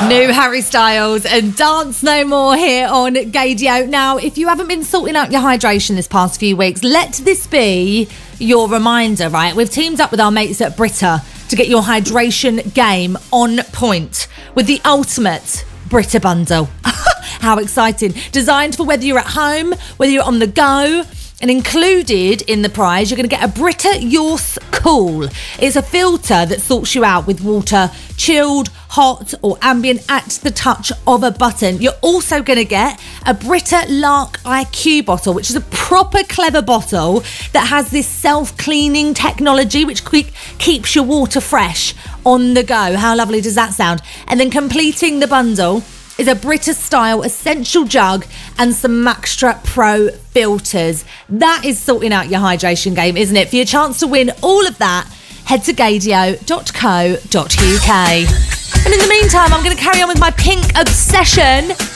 New Harry Styles and Dance No More here on Gaydio. Now, if you haven't been sorting out your hydration this past few weeks, let this be your reminder, right? We've teamed up with our mates at Brita to get your hydration game on point with the ultimate Brita bundle. How exciting. Designed for whether you're at home, whether you're on the go. And included in the prize, you're going to get a Brita Yorse Cool. It's a filter that sorts you out with water, chilled, hot or ambient at the touch of a button. You're also going to get a Brita Lark IQ bottle, which is a proper clever bottle that has this self-cleaning technology which keeps your water fresh on the go. How lovely does that sound? And then completing the bundle is a Brita style essential jug and some Maxtra Pro filters. That is sorting out your hydration game, isn't it? For your chance to win all of that, head to gaydio.co.uk. And in the meantime, I'm going to carry on with my pink obsession.